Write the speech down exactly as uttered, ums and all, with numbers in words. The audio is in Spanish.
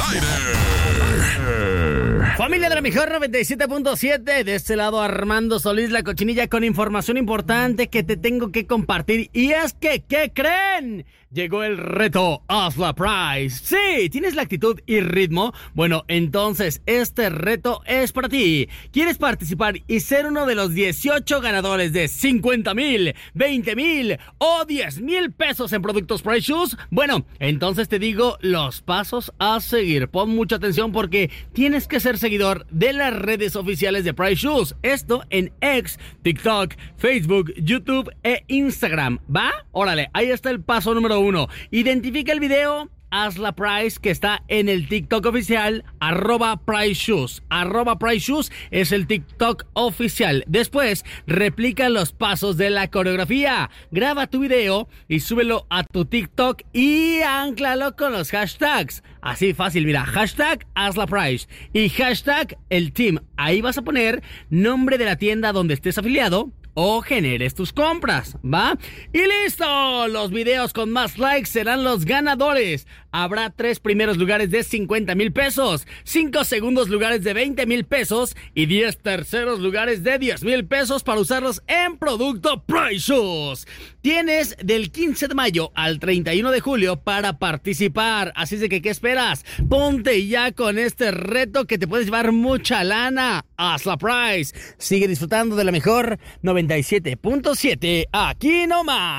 aire. Familia de la mejor noventa y siete punto siete, de este lado Armando Solís, la cochinilla, con información importante que te tengo que compartir. Y es que, ¿qué creen? Llegó el reto Hazla Prize. Sí, ¿tienes la actitud y ritmo? Bueno, entonces este reto es para ti. ¿Quieres participar y ser uno de los dieciocho ganadores de cincuenta mil, veinte mil o diez mil pesos en productos Price Shoes? Bueno, entonces te digo los pasos a seguir. Pon mucha atención porque tienes que ser seguidor de las redes oficiales de Price Shoes. Esto en X, TikTok, Facebook, YouTube e Instagram. ¿Va? Órale, ahí está el paso número uno. Identifica el video Hazla Price que está en el TikTok oficial, arroba Price Shoes. Arroba Price Shoes es el TikTok oficial. Después, replica los pasos de la coreografía. Graba tu video y súbelo a tu TikTok y anclalo con los hashtags. Así fácil, mira, hashtag Hazla Price y hashtag el team. Ahí vas a poner nombre de la tienda donde estés afiliado o generes tus compras, ¿va? ¡Y listo! Los videos con más likes serán los ganadores. Habrá tres primeros lugares de cincuenta mil pesos, cinco segundos lugares de veinte mil pesos y diez terceros lugares de diez mil pesos para usarlos en producto Price Shoes. Tienes del quince de mayo al treinta y uno de julio para participar. Así de que, ¿qué esperas? Ponte ya con este reto que te puedes llevar mucha lana. Hazla Price. Sigue disfrutando de la mejor noventa y siete punto siete. Aquí nomás.